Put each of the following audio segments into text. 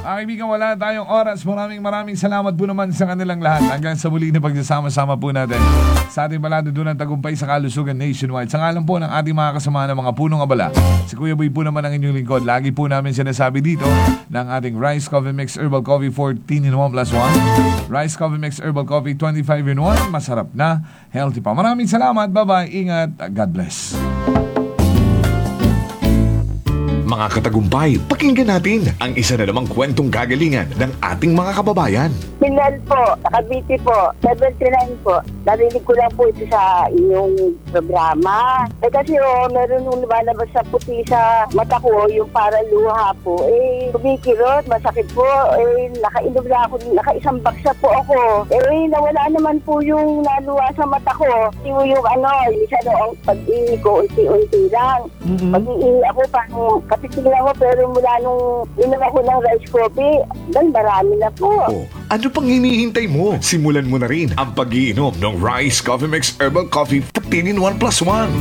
Kaibigan, wala tayong oras. Maraming salamat po naman sa kanilang lahat. Hanggang sa muli na pagsasama-sama po natin sa ating palatuntunan tagumpay sa kalusugan nationwide. Sa ngalan po ng ating mga kasama ng mga punong abala, si Kuya Boy po naman ang inyong lingkod. Lagi po namin sinasabi dito ng ating Rice Coffee Mix Herbal Coffee 14 in 1 plus 1. Rice Coffee Mix Herbal Coffee 25 in 1. Masarap na, healthy pa. Maraming salamat. Bye-bye. Ingat. God bless. Mga katagumpay, pakinggan natin ang isa na namang kwentong gagalingan ng ating mga kababayan. Minel po, Cavite po, 79 po. Narinig ko lang po ito sa inyong programa. Kasi meron nung lumalabas sa puti sa mata ko, yung para luha po. Kumikirot, masakit po. Nakainom na ako, nakaisang baksa po ako. Nawala naman po yung naluha sa mata ko. Yung isa noong pag-ihi ko, unti-unti lang. Pag-ihi ako, parang kapitig lang ako, pero mula nung inom ako ng rice coffee, marami na po. Ano pang hinihintay mo? Simulan mo na rin ang pag-iinom ng Rice Coffee Mix Herbal Coffee 15 in 1 plus 1.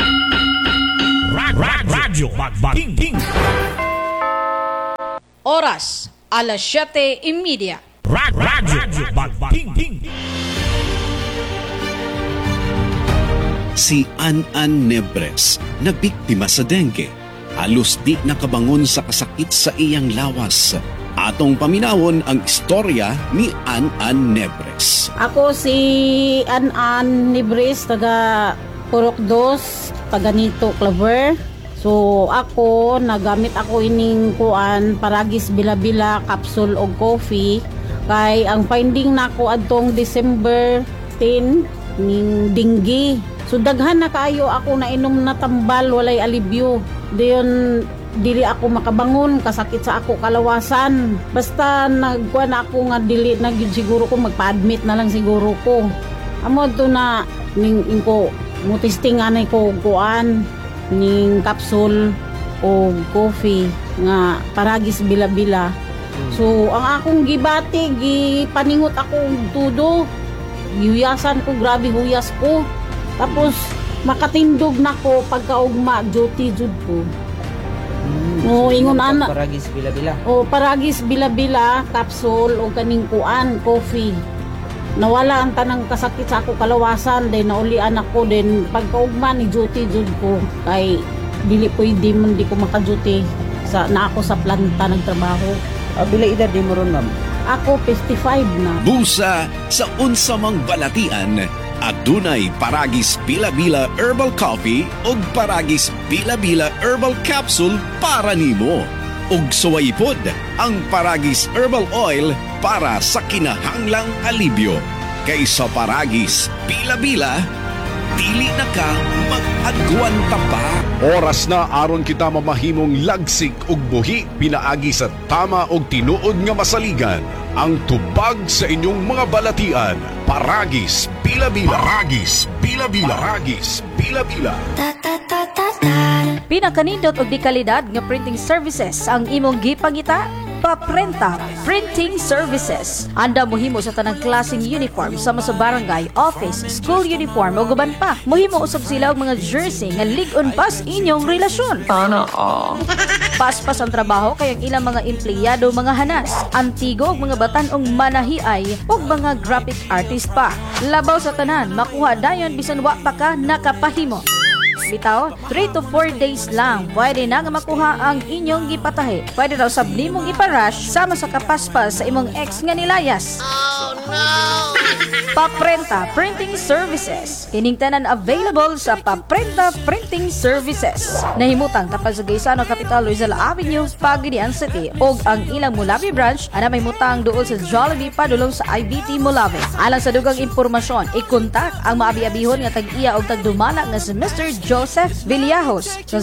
Radyo Magbating. Oras, alas 7:30. Radyo Magbating. Si An Nebres na biktima sa dengue. Halos di nakabangon sa kasakit sa iyang lawas. Atong paminawon ang istorya ni An Nebres. Ako si An Nebres, taga Purok 2, taga Nito, Claver. So ako, nagamit ako ining kuan, paragis bila-bila, capsule o coffee. Kay ang finding nako adtong December 10, ning dengue. So daghan na kaayo ako na inom na tambal, walay alibyo. Diyon dili ako makabangon, kasakit sa ako kalawasan. Basta nagkuan ako nga dili na gyud siguro ko magpa-admit na lang siguro ko. Amo to na ning inko mo testing anay ko kuan ning capsule o coffee nga paragis bila-bila. So ang akong gibati, gipaningot ako tudo. Gihuyasan ko, grabe huyas ko. Tapos makatindog na ko pagkaugma, duty jud ko. Ingon ana. Paragis bila-bila. Paragis bila-bila, capsule o kaning kuan, coffee. Nawala ang tanang kasakit sa ako kalawasan, then naulian ako, then pagkaugma ni duty jud ko. Kay dili pwede man di ko maka-duty na ako sa planta nagtrabaho. Bila edad di mo ron, ma'am? Ako 55 na. Busa sa unsamang balatian, adunay paragis bila-bila herbal coffee ug paragis bila-bila herbal capsule para nimo. Ug suwaypod ang paragis herbal oil para sa kinahanglang alibyo. Kaysa paragis bila-bila, dili na ka mag-agwanta pa. Oras na aron kita mamahimong lagsik ug buhi pinaagi sa tama ug tinuod nga masaligan. Ang tubag sa inyong mga balatian, paragis bila-bila. Paragis bila-bila. Paragis bila-bila. Pinakanindot og di kalidad nga printing services ang imong gipangita. Paprenta Printing Services. Anda mohimo sa tanang klaseng uniform sama sa barangay, office, school uniform o guban pa. Mohimo usab sila og mga jersey nga lig-on pa sa inyong relasyon. Paspas ang trabaho kay ang ilang mga empleyado mga hanas, antigo og mga batan-ong manahiay ug mga graphic artist pa. Labaw sa tanan, makuha dayon bisan wa pa ka nakapahimo. Bitaw, 3 to 4 days lang pwede na nga makuha ang inyong gipatahi. Pwede daw sab nimong iparush sama sa kapaspas sa imong ex nga nilayas. Oh no! Paprenta Printing Services. Kining tanan available sa Paprenta Printing Services. Nahimutang tapal sa Gaisano Capital Rizal Avenue, Pagadian City ug ang ilang Mulabi branch ana may mutang duol sa Jollibee padulong sa IBT Mulabi. Alang sa dugang impormasyon, i-kontak ang maabi-abihon nga tag-iya og tagdumala nga si Mr. Joseph Villajos sa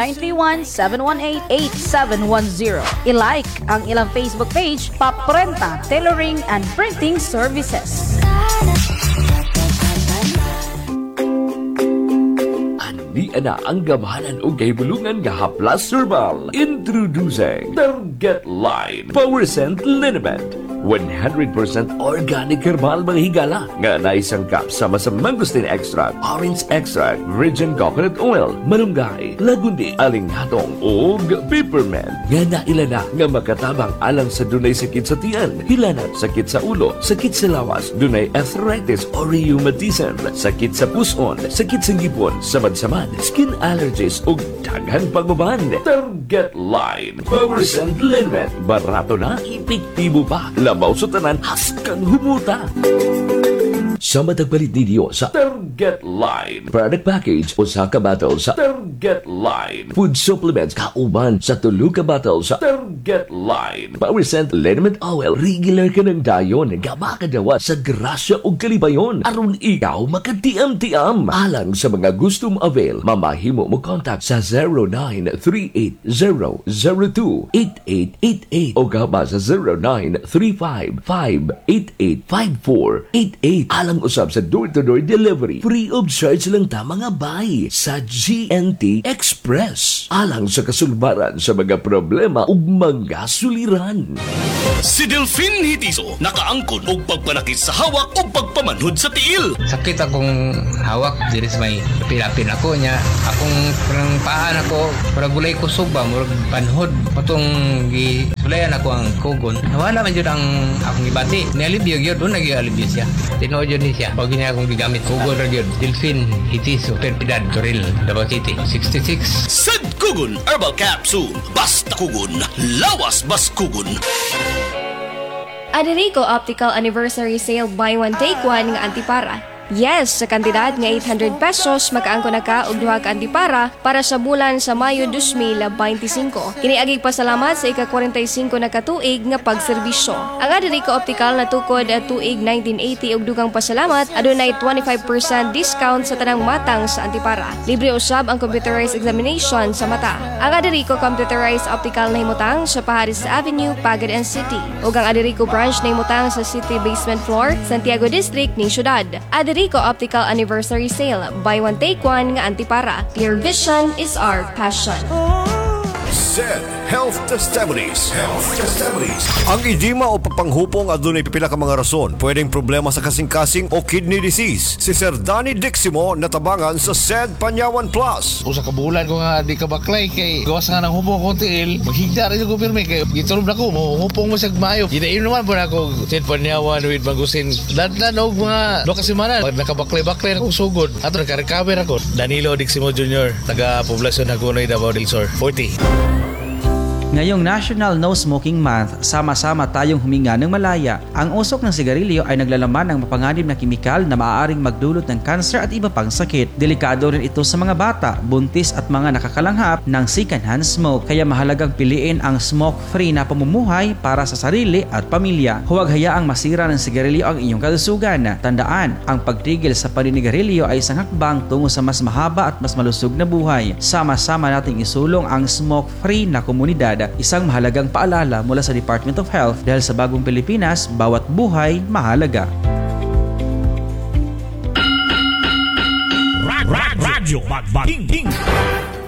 0931-718-8710. I-like ang ilang Facebook page, Paprenta Tailoring and Printing Services. Di ana ang gamahanan o kahibulungan nga haplas herbal. Introducing Target Line Power Scent Liniment. 100% organic herbal mga higala nga naisangkap sama sa mangosteen extract, orange extract, virgin coconut oil, malunggay, lagundi, alinghatong ug peppermint nga nailana nga makatabang alang sa dunay sakit sa tiyan, hilanat, sakit sa ulo, sakit sa lawas, dunay arthritis or rheumatism, sakit sa puson, sakit sa ngipon, samad-samad, skin allergies ug daghan pagbaban. Target Line Power Scent Liniment. Barato na, epektibo pa. Labaw sa tanan, haskang humuta. Sa matagpalit ninyo sa Target Line product package o sa kabatal sa Target Line food supplements kauban sa tulo ka bottle sa Target Line Power Scent Liniment Oil. Regular ka ng dayon nga makadawa sa grasya o kalibayon aron ikaw makatiam-tiam. Alang sa mga gustong avail, mamahimo mo contact sa 0938-002-8888 o kaba sa 0935-588-5488. Alang usab sa door-to-door delivery. Free of charge lang ta mga bay sa GNT Express. Alang sa kasulbaran sa mga problema ug mga suliran. Si Delphine Hitiso nakaangkon og pagpanakit sa hawak o pagpamanhod sa tiil. Sakit akong hawak, diri sa may pilapin ako niya. Akong parang paan ako, parang gulay kusog ba, murag panhod. Patong sulayan ako ang kugon. Nawala man yun ang akong ibati. Nialibyo yun, doon nag-ialibyo siya. Tinood yun niya. Pag niya akong gigamit kugon ra yun. Delphine Hitiso, Perpidad, Toril, Davao City, 66. Sad Kugon Herbal Capsule. Basta kugon, lawas bas kugon. Aderico Optical Anniversary Sale Buy One Take One nga antipara. Yes, sa kantidad nga 800 pesos, makaangko na ka og duha ka antipara para sa bulan sa Mayo 2025. Kiniagig pasalamat sa ika-45 na katuig nga pagserbisyo. Ang Aderico Optical natukod at tuig 1980 og dugang pasalamat, adunay 25% discount sa tanang matang sa antipara. Libre usab ang computerized examination sa mata. Ang Aderico Computerized Optical nahimutang sa Paharis Avenue, Pagadan City. Ug ang Aderico branch nahimutang sa City Basement Floor, Santiago District ning syudad. Aderico Optical Anniversary Sale. Buy one take one nga antipara. Clear vision is our passion. ZED Health Testimonies. Ang edema o papanghupong adunay pipila ka mga rason. Pwedeng problema sa kasing-kasing o kidney disease. Si Sir Danny Diximo natabangan sa ZED Panyawan Plus. Usa ka bulan ko nga di ka baklay kay gawas nga ng hupong ko tiil. Maghigda rin ko pirmi kay gitulog na ko mo hupong mo sa maayo. Gidayon naman po na ako ZED Panyawan with Magusin. Dadlan og mga 2 semana. Pag nakabaklay-baklay na kong sugod. Ato naka-recover ako. Danilo Diximo Jr. Taga Poblacion Hagonoy, Davao del Sur. 40. Ngayong National No Smoking Month, sama-sama tayong huminga ng malaya. Ang usok ng sigarilyo ay naglalaman ng mapanganib na kimikal na maaaring magdulot ng kanser at iba pang sakit. Delikado rin ito sa mga bata, buntis at mga nakakalanghap ng second-hand smoke. Kaya mahalagang piliin ang smoke-free na pamumuhay para sa sarili at pamilya. Huwag hayaang masira ng sigarilyo ang inyong kalusugan. Tandaan, ang pagtigil sa paninigarilyo ay isang hakbang tungo sa mas mahaba at mas malusog na buhay. Sama-sama nating isulong ang smoke-free na komunidad. Isang mahalagang paalala mula sa Department of Health dahil sa bagong Pilipinas, bawat buhay mahalaga. Radyo Bagbaking.